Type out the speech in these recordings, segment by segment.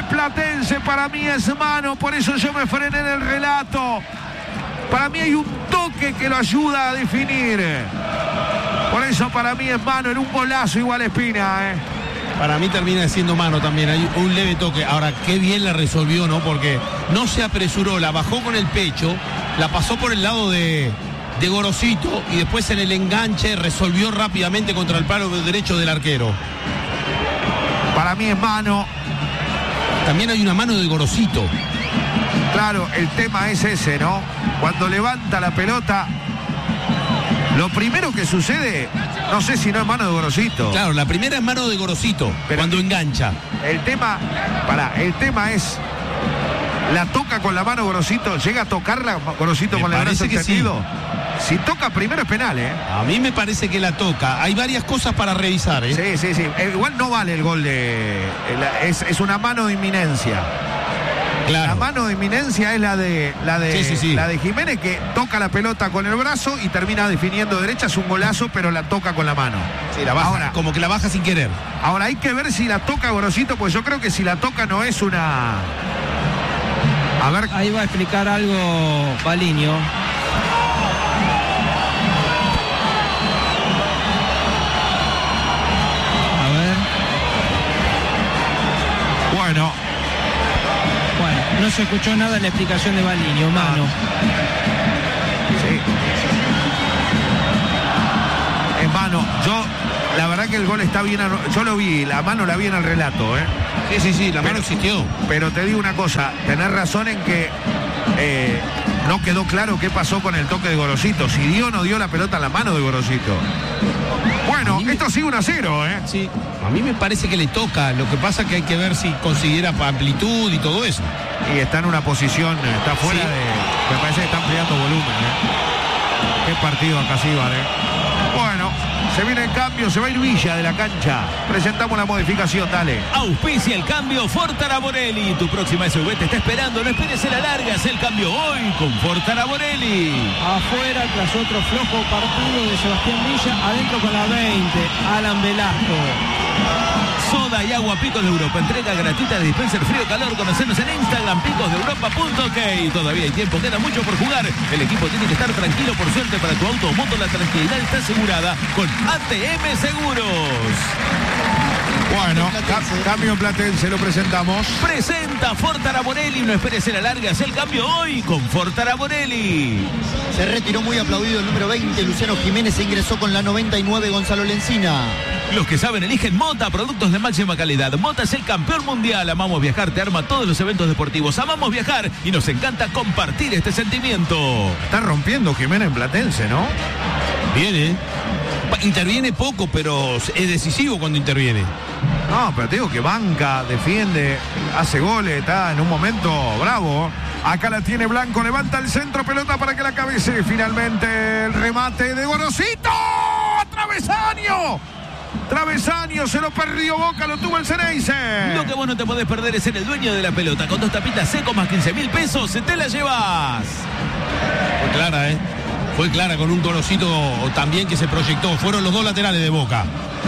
de Platense, para mí es mano, por eso yo me frené en el relato. Para mí hay un toque que lo ayuda a definir. Por eso para mí es mano en un golazo igual Espina, Para mí termina siendo mano también, hay un leve toque. Ahora, qué bien la resolvió, ¿no? Porque no se apresuró, la bajó con el pecho, la pasó por el lado de Gorosito y después en el enganche resolvió rápidamente contra el palo derecho del arquero. Para mí es mano. También hay una mano de Gorosito. Claro, el tema es ese, ¿no? Cuando levanta la pelota, lo primero que sucede, no sé si no es mano de Gorosito. Claro, la primera es mano de Gorosito, pero cuando engancha. El tema es, la toca con la mano Gorosito, llega a tocarla Gorosito con el brazo extendido. Si toca primero es penal, A mí me parece que la toca. Hay varias cosas para revisar, Sí. Igual no vale el gol es una mano de inminencia. Claro. La mano de inminencia es la de Jiménez, que toca la pelota con el brazo y termina definiendo derecha. Es un golazo, pero la toca con la mano. Sí, la baja, ahora, como que la baja sin querer. Ahora hay que ver si la toca Gorosito, pues yo creo que si la toca no es una... A ver. Ahí va a explicar algo Baliño. Bueno, no se escuchó nada en la explicación de Baliño, mano. Sí. Es mano. La verdad que el gol está bien. Yo lo vi, la mano la vi en el relato, Sí, la mano existió. Pero te digo una cosa, tenés razón en que no quedó claro qué pasó con el toque de Gorosito. Si dio o no dio la pelota a la mano de Gorosito. Bueno, esto sigue 1-0, Sí, a mí me parece que le toca. Lo que pasa que hay que ver si considera amplitud y todo eso. Y está en una posición, está fuera de... Me parece que está ampliando volumen, Qué partido acá sí, vale. Bueno, se viene el cambio, se va a ir Villa de la cancha. Presentamos la modificación, dale. Auspicia el cambio Ford Taraborelli. Tu próxima SUV te está esperando. No esperes la larga, haz el cambio hoy con Ford Taraborelli. Afuera, tras otro flojo partido de Sebastián Villa, adentro con la 20, Alan Velasco. Soda y agua Picos de Europa. Entrega gratuita de dispenser frío-calor. Conocenos en Instagram, picosdeeuropa.ok. Todavía hay tiempo, queda mucho por jugar. El equipo tiene que estar tranquilo. Por suerte para tu auto o moto, la tranquilidad está asegurada con ATM Seguros. Bueno, cambio en Platense, lo presentamos. Presenta Ford Taraborelli. No esperes la larga, haz el cambio hoy con Ford Taraborelli. Se retiró muy aplaudido el número 20, Luciano Jiménez, e ingresó con la 99, Gonzalo Lencina. Los que saben eligen Mota, productos de máxima calidad. Mota es el campeón mundial. Amamos viajar, te arma todos los eventos deportivos. Amamos viajar y nos encanta compartir este sentimiento. Está rompiendo Jiménez en Platense, ¿no? Viene. Interviene poco, pero es decisivo cuando interviene. No, pero te digo que banca, defiende, hace goles, está en un momento bravo. Acá la tiene Blanco, levanta el centro, pelota para que la cabece. Finalmente el remate de Gorosito. ¡Travesaño! Travesaño, se lo perdió Boca, lo tuvo el Ceneice. Lo que vos no te podés perder es ser el dueño de la pelota. Con 2 tapitas secos más 15.000 pesos, te la llevas. Fue clara, Fue clara con un Gorosito también que se proyectó. Fueron los 2 laterales de Boca.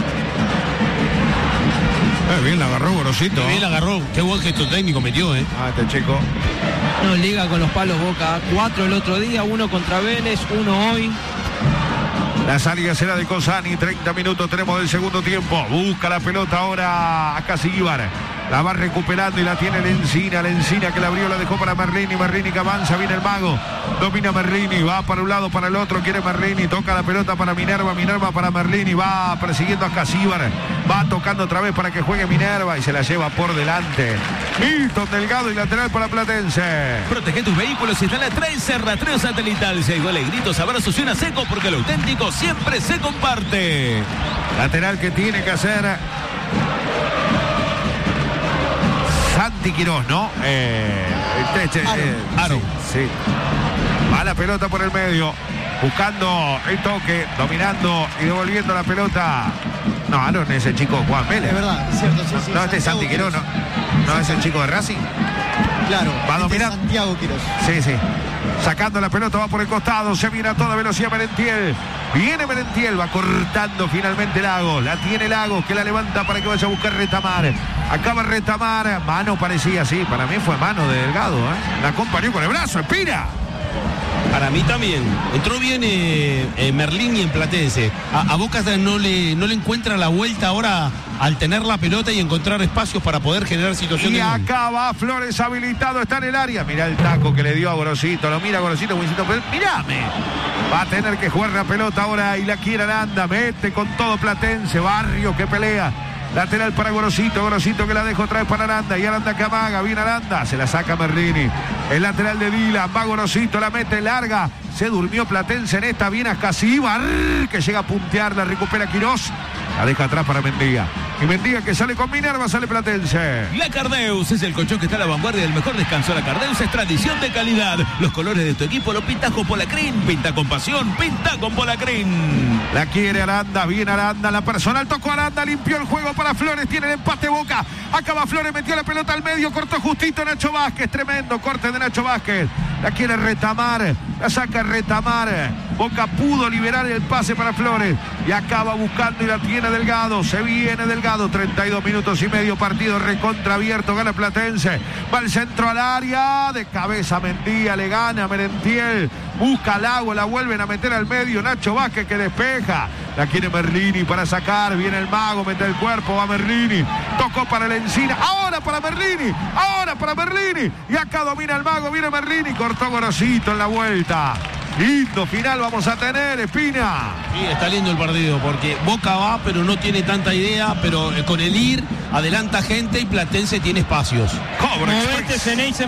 Bien la agarró Gorosito. Bien la agarró. Qué buen gesto técnico metió, este chico. No liga con los palos Boca. 4 el otro día, 1 contra Vélez, 1 hoy. La salida será de Cosani. 30 minutos tenemos del segundo tiempo. Busca la pelota ahora acá Ibar. La va recuperando y la tiene Lencina. Lencina que la abrió, la dejó para Merlini. Merlini que avanza, viene el mago. Domina Merlini, va para un lado, para el otro. Quiere Merlini, toca la pelota para Minerva. Minerva para Merlini, va persiguiendo a Casíbar. Va tocando otra vez para que juegue Minerva y se la lleva por delante. Milton Delgado y lateral para Platense. Protege tus vehículos y instala Tracer rastreo satelital. Si hay goles, gritos, abrazos y una seco, porque lo auténtico siempre se comparte. Lateral que tiene que hacer Santi Quirós, ¿no? Aro. Sí. Va la pelota por el medio, buscando el toque, dominando y devolviendo la pelota. No, Aaron es el chico Juan Vélez. Es verdad, es cierto, sí. No, este es Santi Quirós, ¿no? ¿No es el chico de Racing? Claro. Va a dominar. Santiago Quirós. Sí. Sacando la pelota, va por el costado, se viene a toda velocidad Merentiel. Viene Merentiel, va cortando finalmente Lagos. La tiene Lagos, que la levanta para que vaya a buscar Retamar. Acaba Retamar, mano parecía, sí, para mí fue mano de Delgado, ¿eh? La acompañó con el brazo, Espina. Para mí también. Entró bien Merlini en Platense. A Boca no le encuentra la vuelta ahora al tener la pelota y encontrar espacios para poder generar situaciones. Y acá va Flores habilitado, está en el área. Mirá el taco que le dio a Gorosito. Lo mira Gorosito, pero mirame. Va a tener que jugar la pelota ahora y la quiere Aranda. Mete con todo Platense. Barrio que pelea. Lateral para Gorosito, Gorosito que la deja otra vez para Aranda, y Aranda que amaga, viene Aranda, se la saca Merlini, el lateral de Vila, va Gorosito, la mete larga, se durmió Platense en esta, viene Ascasíbar, que llega a puntear, la recupera Quirós, la deja atrás para Mendía, y Mendía que sale con Minerva, sale Platense. La Cardeus es el colchón que está a la vanguardia del mejor descanso. La Cardeus es tradición de calidad. Los colores de tu equipo lo pintas con Polacrín. Pinta con pasión, pinta con Polacrín. La quiere Aranda, viene Aranda, la personal tocó Aranda, limpió el juego para Flores, tiene el empate Boca. Acaba Flores, metió la pelota al medio, cortó justito Nacho Vázquez, tremendo corte de Nacho Vázquez. La quiere Retamar, la saca Retamar. Boca pudo liberar el pase para Flores y acaba buscando y la tiene Delgado. Se viene Delgado, 32 minutos y medio, partido recontra abierto, gana Platense. Va al centro al área, de cabeza Mendía, le gana Merentiel. Busca al agua, la vuelven a meter al medio. Nacho Vázquez que despeja. La quiere Merlini para sacar. Viene el mago, mete el cuerpo, va Merlini. Tocó para la Encina. Ahora para Merlini. Ahora para Merlini. Y acá domina el mago. Viene Merlini. Cortó Gorosito en la vuelta. Lindo final vamos a tener, Espina. Sí, está lindo el partido porque Boca va, pero no tiene tanta idea. Pero con el ir, adelanta gente y Platense tiene espacios. Cobra Movete, Ceneice.